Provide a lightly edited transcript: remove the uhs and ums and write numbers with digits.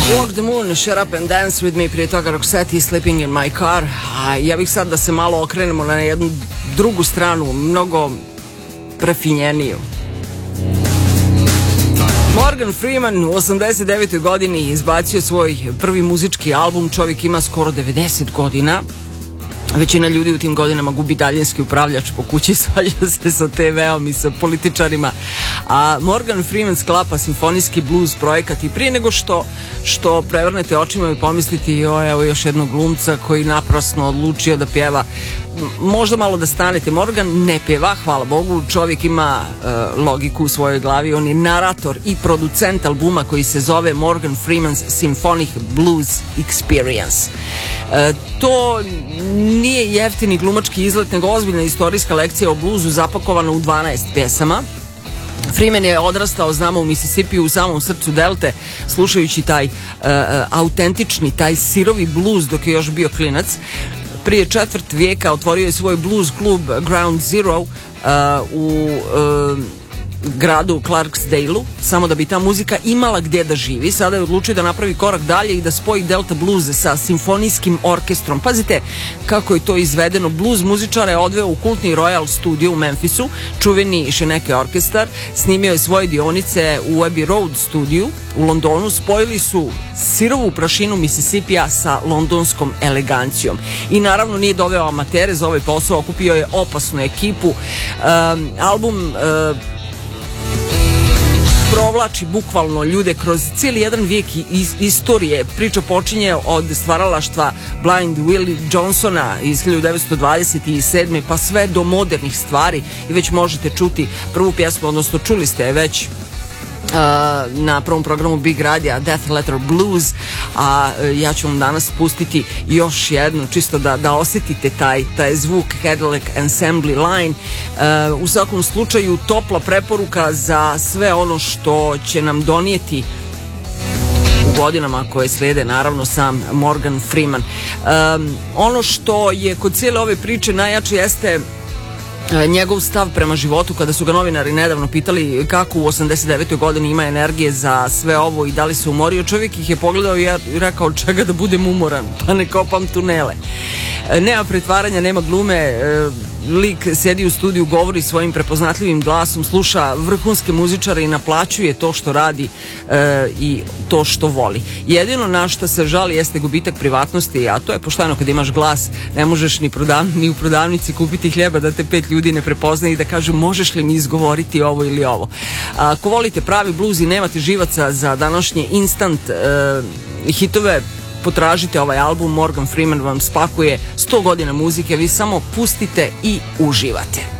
Walk the Moon, Shut Up and Dance With Me, prije toga Roxette i Sleeping in My Car. A ja bih sad da se malo okrenemo na jednu drugu stranu, mnogo prefinjeniju. Morgan Freeman u 89. godini izbacio svoj prvi muzički album, čovjek ima skoro 90 godina. Većina ljudi u tim godinama gubi daljinski upravljač po kući, svađa se sa TV-om i sa političarima. A Morgan Freeman sklapa simfonijski blues projekat i prije nego što prevrnete očima i pomisliti evo još jednog glumca koji naprasno odlučio da pjeva, možda malo da stanete. Morgan ne pjeva, hvala Bogu, čovjek ima logiku u svojoj glavi, on je narator i producent albuma koji se zove Morgan Freeman's Symphonic Blues Experience. To nije jeftini glumački izlet, nego ozbiljna istorijska lekcija o bluzu zapakovana u 12 pjesama. Freeman je odrastao, znamo, u Mississippi, u samom srcu delte, slušajući taj autentični, taj sirovi blues dok je još bio klinac. Prije četvrt vijeka otvorio je svoj blues klub Ground Zero u gradu Clarksdale-u, samo da bi ta muzika imala gdje da živi. Sada je odlučio da napravi korak dalje i da spoji Delta blues sa simfonijskim orkestrom. Pazite kako je to izvedeno. Blues muzičara je odveo u kultni Royal Studio u Memphisu, čuveni Sheneke orkestar, snimio je svoje dionice u Abbey Road studiju u Londonu, spojili su sirovu prašinu Mississippija sa londonskom elegancijom. I naravno nije doveo amatere za ovaj posao, okupio je opasnu ekipu. Album provlači bukvalno ljude kroz cijeli jedan vijek istorije. Priča počinje od stvaralaštva Blind Willie Johnsona iz 1927. pa sve do modernih stvari i već možete čuti prvu pjesmu, odnosno čuli ste je već na prvom programu Big Radija, Death Letter Blues, a ja ću vam danas pustiti još jednu, čisto da osjetite taj zvuk Cadillac Assembly Line. U svakom slučaju topla preporuka za sve ono što će nam donijeti u godinama koje slijede, naravno, sam Morgan Freeman. Ono što je kod cijele ove priče najjače jeste njegov stav prema životu. Kada su ga novinari nedavno pitali kako u 89. godini ima energije za sve ovo i da li se umorio, čovjek ih je pogledao i rekao, čega da budem umoran, pa ne kopam tunele. Nema pretvaranja, nema glume, lik sedi u studiju, govori svojim prepoznatljivim glasom, sluša vrhunske muzičare i naplaćuje to što radi i to što voli. Jedino na što se žali jeste gubitak privatnosti, a to je pošteno kad imaš glas, ne možeš ni u prodavnici kupiti hljeba da te 5 ljudi ne prepoznaje i da kažu možeš li mi izgovoriti ovo ili ovo. Ako volite pravi bluz i nemate živaca za današnje instant hitove, potražite ovaj album. Morgan Freeman vam spakuje 100 godina muzike, vi samo pustite i uživate.